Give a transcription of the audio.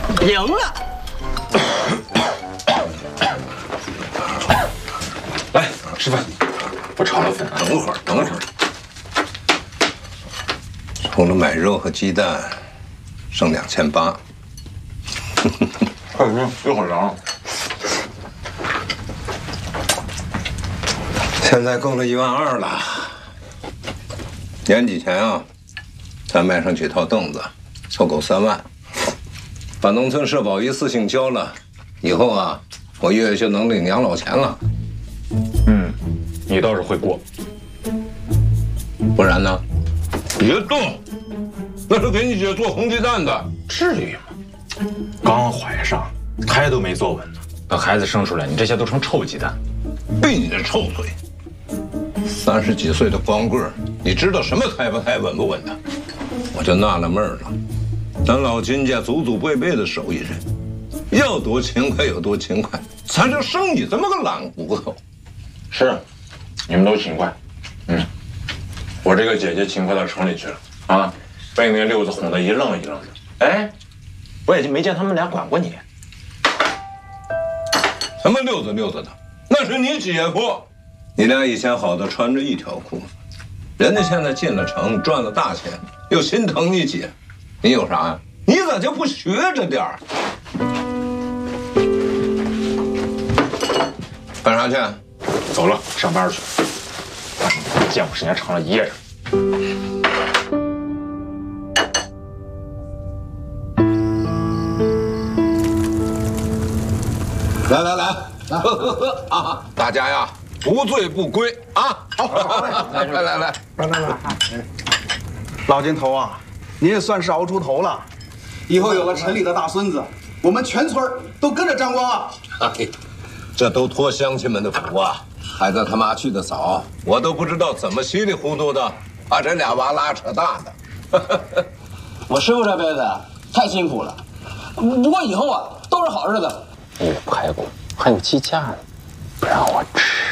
赢了。 来吃饭，我炒了粉。 等会儿。除了买肉和鸡蛋，剩2800。 快吃，一会儿凉。 现在够了12000了。年几前啊，咱卖上几套凳子，凑够3万，把农村社保一次性交了，以后啊，我月就能领养老钱了。 你倒是会过。 不然呢？别动，那是给你姐做红鸡蛋的。 至于吗？刚怀上，胎都没坐稳呢，等孩子生出来，你这些都成臭鸡蛋。 闭你的臭嘴！30几岁的光棍，你知道什么胎不胎、稳不稳的？我就纳了闷了，咱老金家祖祖辈辈的手艺人，要多勤快有多勤快，咱就生你这么个懒骨头。 是，你们都勤快。我这个姐姐勤快到城里去了啊，被那六子哄得一愣一愣的。哎，我也就没见他们俩管过你。 什么六子的，那是你姐夫。你俩以前好的穿着一条裤子，人家现在进了城赚了大钱，又心疼你姐，你有啥呀？你咋就不学着点儿？干啥去？ 走了，上班去。见我时间长了噎着。 来，喝啊！大家呀，不醉不归啊！好，来， 老金头啊，你也算是熬出头了。以后有了城里的大孙子，我们全村都跟着沾光啊！ 哎，这都托乡亲们的福啊！孩子他妈去的早，我都不知道怎么稀里糊涂的把这俩娃拉扯大的。 我师傅这辈子太辛苦了，不过以后啊都是好日子。 5排骨还有鸡架呢，不让我吃。